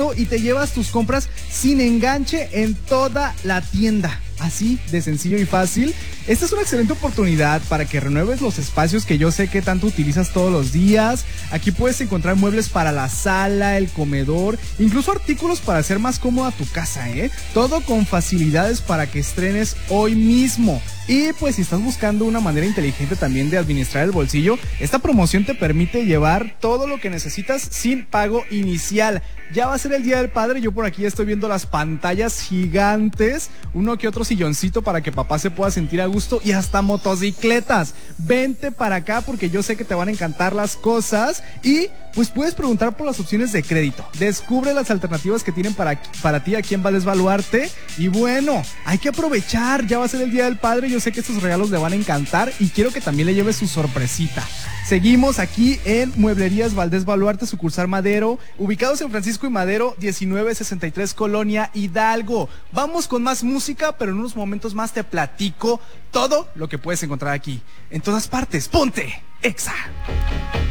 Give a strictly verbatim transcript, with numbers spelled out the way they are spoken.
crédito y te llevas tus compras sin enganche en toda la tienda. Así de sencillo y fácil. Esta es una excelente oportunidad para que renueves los espacios que yo sé que tanto utilizas todos los días. Aquí puedes encontrar muebles para la sala, el comedor, incluso artículos para hacer más cómoda tu casa, ¿eh? Todo con facilidades para que estrenes hoy mismo. Y pues si estás buscando una manera inteligente también de administrar el bolsillo, esta promoción te permite llevar todo lo que necesitas sin pago inicial. Ya va a ser el Día del Padre, yo por aquí estoy viendo las pantallas gigantes, uno que otro silloncito para que papá se pueda sentir a gusto y hasta motocicletas. Vente para acá porque yo sé que te van a encantar las cosas y pues puedes preguntar por las opciones de crédito. Descubre las alternativas que tienen para, para ti aquí en Vales Baluarte. Y bueno, hay que aprovechar, ya va a ser el Día del Padre, yo sé que estos regalos le van a encantar y quiero que también le lleves su sorpresita. Seguimos aquí en Mueblerías Valdés Baluarte, sucursal Madero, ubicados en Francisco y Madero, diecinueve sesenta y tres, Colonia Hidalgo. Vamos con más música, pero en unos momentos más te platico todo lo que puedes encontrar aquí. En todas partes, ponte Exa.